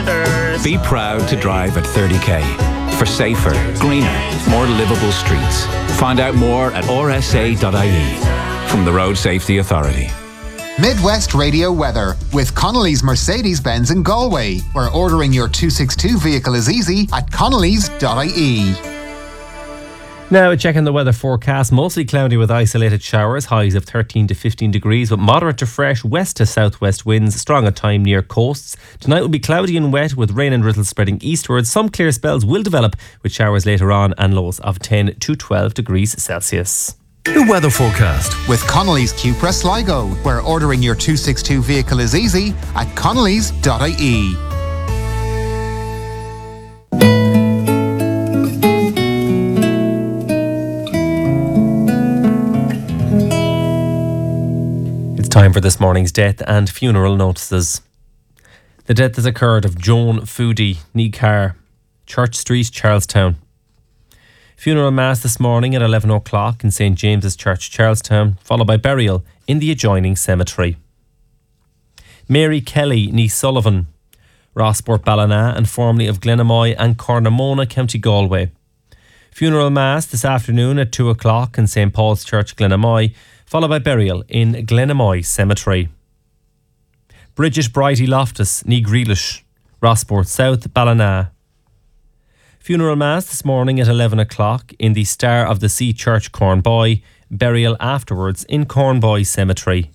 Sanders. Be proud to drive at 30k. For safer, greener, more livable streets. Find out more at rsa.ie. From the Road Safety Authority. Midwest Radio Weather with Connolly's Mercedes-Benz in Galway, where ordering your 262 vehicle is easy at connolly's.ie. Now, checking the weather forecast, mostly cloudy with isolated showers, highs of 13 to 15 degrees, with moderate to fresh west to southwest winds, strong at time near coasts. Tonight will be cloudy and wet with rain and drizzle spreading eastwards. Some clear spells will develop with showers later on and lows of 10 to 12 degrees Celsius. The weather forecast with Connolly's Cupra Sligo, where ordering your 262 vehicle is easy at connolly's.ie. It's time for this morning's death and funeral notices. The death has occurred of Joan Foodie, ní Carr, Church Street, Charlestown. Funeral mass this morning at 11 o'clock in St. James's Church, Charlestown, followed by burial in the adjoining cemetery. Mary Kelly, ní Sullivan, Rossport, Ballina, and formerly of Glenamoy and Cornamona, County Galway. Funeral mass this afternoon at 2 o'clock in St. Paul's Church, Glenamoy, followed by burial in Glenamoy Cemetery. Bridget Brighty Loftus, ní Grealish, Rossport South, Ballina. Funeral mass this morning at 11 o'clock in the Star of the Sea Church, Cornboy. Burial afterwards in Cornboy Cemetery.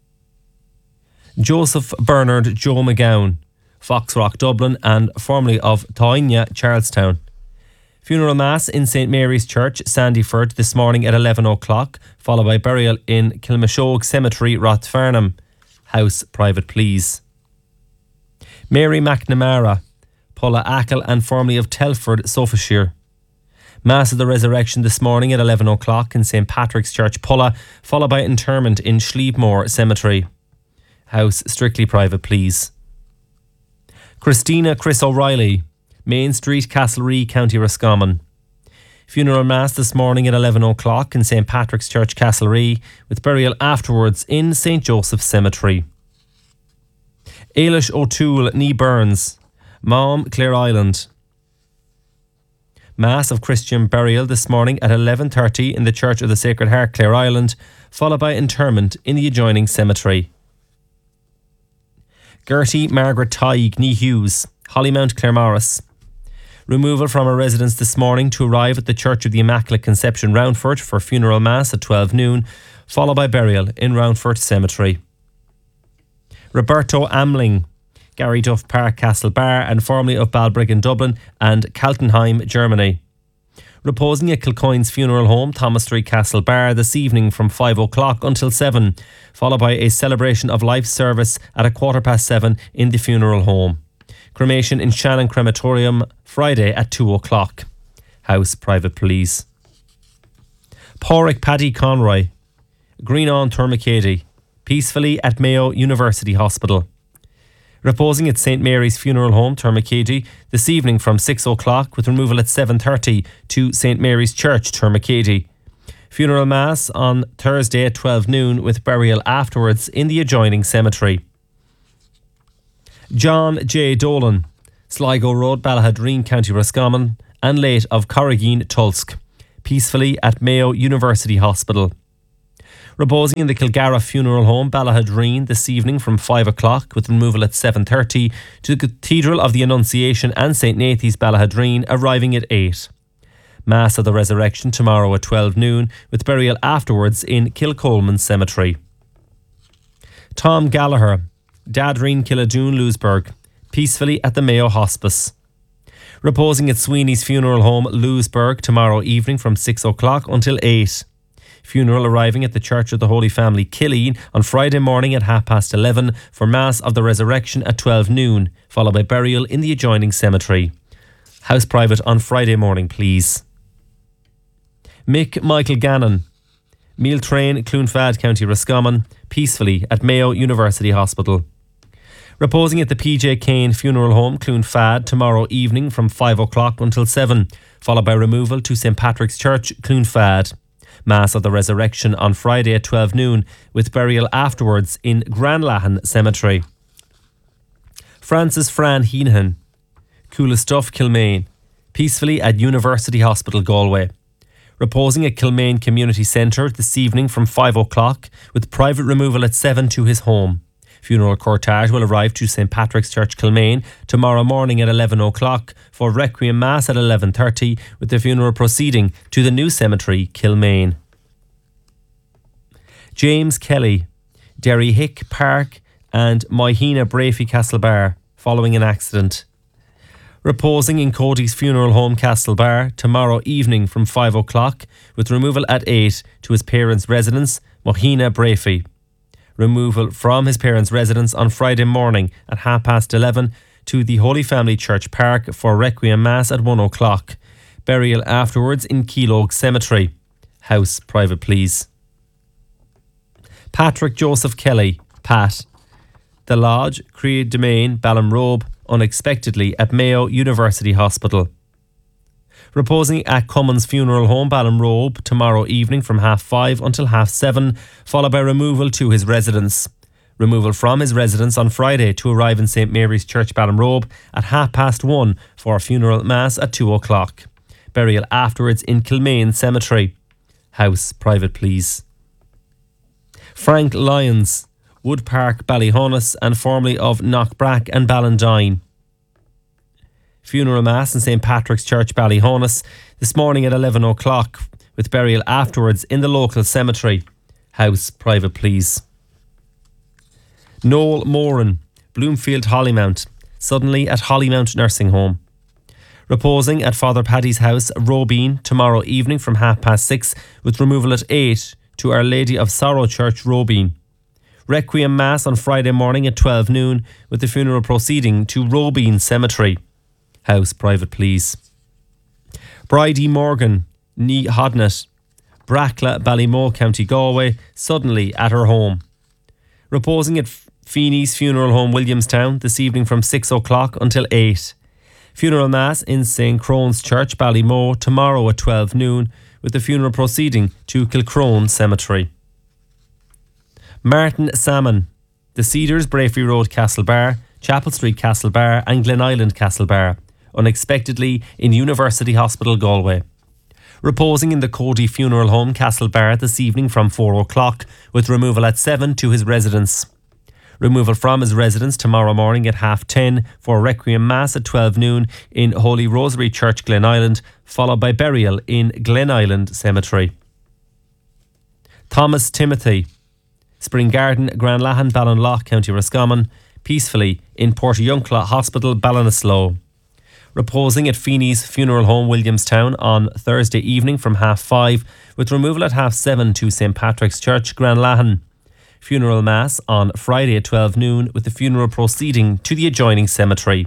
Joseph Bernard Joe McGowan, Foxrock, Dublin, and formerly of Tainja, Charlestown. Funeral mass in St. Mary's Church, Sandyford, this morning at 11 o'clock, followed by burial in Kilmashog Cemetery, Rathfarnham. House private, please. Mary McNamara, Paula Ackle, and formerly of Telford, Sofashire. Mass of the Resurrection this morning at 11 o'clock in St. Patrick's Church, Pulla, followed by interment in Schliebmore Cemetery. House strictly private, please. Christina Chris O'Reilly, Main Street, Castlerea, County Roscommon. Funeral mass this morning at 11 o'clock in St. Patrick's Church, Castlerea, with burial afterwards in St. Joseph's Cemetery. Ailish O'Toole, ní Burns, Mom, Clare Island. Mass of Christian burial this morning at 11:30 in the Church of the Sacred Heart, Clare Island, followed by interment in the adjoining cemetery. Gertie Margaret Tighe, ní Hughes, Hollymount, Claremorris. Removal from a residence this morning to arrive at the Church of the Immaculate Conception, Roundford, for funeral mass at 12 noon, followed by burial in Roundford Cemetery. Roberto Amling, Gary Duff Park, Castlebar, and formerly of Balbriggan, Dublin, and Kaltenheim, Germany. Reposing at Kilcoyne's Funeral Home, Thomas Street, Castlebar, this evening from 5 o'clock until 7, followed by a celebration of life service at 7:15 in the funeral home. Cremation in Shannon Crematorium, Friday at 2 o'clock. House private, please. Pádraig Paddy Conroy, Greenon, Tourmakeady, peacefully at Mayo University Hospital. Reposing at St. Mary's Funeral Home, Tourmakeady, this evening from 6 o'clock, with removal at 7:30 to St. Mary's Church, Tourmakeady. Funeral mass on Thursday at 12 noon, with burial afterwards in the adjoining cemetery. John J. Dolan, Sligo Road, Ballahadreen, County Roscommon, and late of Corrigeen, Tulsk, peacefully at Mayo University Hospital. Reposing in the Kilgara Funeral Home, Ballahadreen, this evening from 5 o'clock, with removal at 7:30 to the Cathedral of the Annunciation and St. Nathan's, Ballahadreen, arriving at 8. Mass of the Resurrection tomorrow at 12 noon, with burial afterwards in Kilcolman Cemetery. Tom Gallagher, Dadreen, Killadoon, Lewisburg, peacefully at the Mayo Hospice. Reposing at Sweeney's Funeral Home, Lewisburg, tomorrow evening from 6 o'clock until 8. Funeral arriving at the Church of the Holy Family, Killeen, on Friday morning at 11:30 for Mass of the Resurrection at 12 noon, followed by burial in the adjoining cemetery. House private on Friday morning, please. Mick Michael Gannon, Meal Train, Cloonfad, County Roscommon, peacefully at Mayo University Hospital. Reposing at the PJ Kane Funeral Home, Cloonfad, tomorrow evening from 5 o'clock until 7, followed by removal to St. Patrick's Church, Cloonfad. Mass of the Resurrection on Friday at 12 noon, with burial afterwards in Granlahan Cemetery. Francis Fran Heenan, Coolest Stuff, Kilmaine. Peacefully at University Hospital, Galway. Reposing at Kilmaine Community Centre this evening from 5 o'clock with private removal at 7 to his home. Funeral cortege will arrive to St Patrick's Church, Kilmaine tomorrow morning at 11 o'clock for Requiem Mass at 11:30 with the funeral proceeding to the new cemetery, Kilmaine. James Kelly, Derryhick Park and Moihina Brafey, Castlebar, following an accident. Reposing in Cody's Funeral Home, Castlebar, tomorrow evening from 5 o'clock with removal at 8 to his parents' residence, Moihina Brafey. Removal from his parents' residence on Friday morning at 11:30 to the Holy Family Church Park for Requiem Mass at 1 o'clock. Burial afterwards in Keelogue Cemetery. House private, please. Patrick Joseph Kelly, Pat. The Lodge, Creed Domain, Ballinrobe, unexpectedly at Mayo University Hospital. Reposing at Cummins Funeral Home, Ballinrobe, tomorrow evening from 5:30 until 7:30, followed by removal to his residence. Removal from his residence on Friday to arrive in St Mary's Church, Ballinrobe at 1:30 for funeral mass at 2 o'clock. Burial afterwards in Kilmaine Cemetery. House private, please. Frank Lyons, Wood Park, Ballyhonus, and formerly of Knockbrack and Ballandine. Funeral Mass in St Patrick's Church, Ballyhonus, this morning at 11 o'clock, with burial afterwards in the local cemetery. House private, please. Noel Moran, Bloomfield Hollymount, suddenly at Hollymount Nursing Home. Reposing at Father Paddy's house, Robeen, tomorrow evening from 6:30, with removal at 8 to Our Lady of Sorrow Church, Robeen. Requiem Mass on Friday morning at 12 noon, with the funeral proceeding to Robeen Cemetery. House private, please. Bridie Morgan, Ní Hodnett, Brackla, Ballymoe, County Galway, suddenly at her home. Reposing at Feeney's Funeral Home, Williamstown, this evening from 6 o'clock until 8. Funeral Mass in St Crone's Church, Ballymoe, tomorrow at 12 noon, with the funeral proceeding to Kilcrone Cemetery. Martin Salmon, The Cedars, Brafey Road, Castlebar, Chapel Street, Castlebar and Glen Island, Castlebar, unexpectedly in University Hospital, Galway. Reposing in the Cody Funeral Home, Castlebar, this evening from 4 o'clock, with removal at 7 to his residence. Removal from his residence tomorrow morning at 10:30 for Requiem Mass at 12 noon in Holy Rosary Church, Glen Island, followed by burial in Glen Island Cemetery. Thomas Timothy, Spring Garden, Granlahan, Ballinlough, County Roscommon, peacefully in Portiuncula Hospital, Ballinasloe. Reposing at Feeney's Funeral Home, Williamstown, on Thursday evening from 5:30, with removal at 7:30 to St Patrick's Church, Granlahan. Funeral Mass on Friday at 12 noon, with the funeral proceeding to the adjoining cemetery.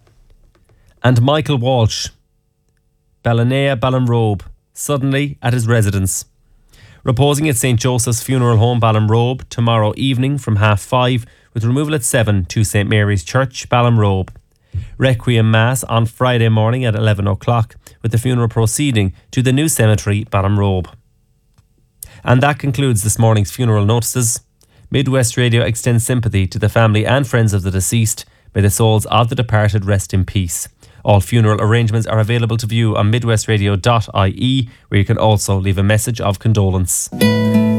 And Michael Walsh, Ballinea, Ballinrobe, suddenly at his residence. Reposing at St Joseph's Funeral Home, Ballinrobe, tomorrow evening from 5:30, with removal at 7 to St Mary's Church, Ballinrobe. Requiem Mass on Friday morning at 11 o'clock, with the funeral proceeding to the new cemetery, Ballinrobe. And that concludes this morning's funeral notices. Midwest Radio extends sympathy to the family and friends of the deceased. May the souls of the departed rest in peace. All funeral arrangements are available to view on midwestradio.ie, where you can also leave a message of condolence.